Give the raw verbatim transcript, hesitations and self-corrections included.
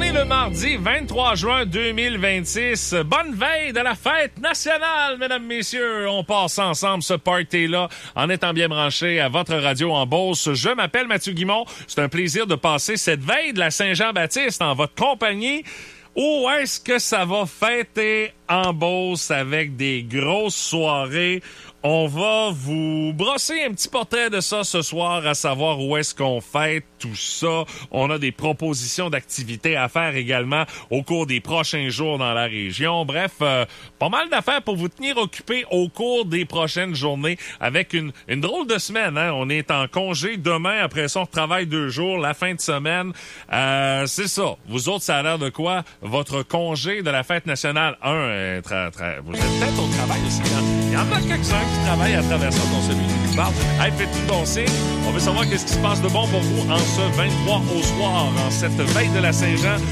est le mardi vingt-trois juin deux mille vingt-six. Bonne veille de la fête nationale, mesdames, messieurs. On passe ensemble ce party-là en étant bien branché à votre radio en Beauce. Je m'appelle Mathieu Guimond. C'est un plaisir de passer cette veille de la Saint-Jean-Baptiste en votre compagnie. Où est-ce que ça va fêter en Beauce avec des grosses soirées? On va vous brosser un petit portrait de ça ce soir, à savoir où est-ce qu'on fête tout ça. On a des propositions d'activités à faire également au cours des prochains jours dans la région. Bref, euh, pas mal d'affaires pour vous tenir occupés au cours des prochaines journées avec une, une drôle de semaine. Hein? On est en congé demain, après ça on travaille deux jours, la fin de semaine. Euh, c'est ça. Vous autres, ça a l'air de quoi? Votre congé de la fête nationale? Un, euh, tra- tra- vous êtes peut-être au travail aussi. Hein? Il y en a quelques-uns qui travaillent à travers ça, dont celui qui vous parle. Hey, faites-nous donc signe. On veut savoir qu'est-ce qui se passe de bon pour vous en ce vingt-trois au soir, en cette veille de la Saint-Jean.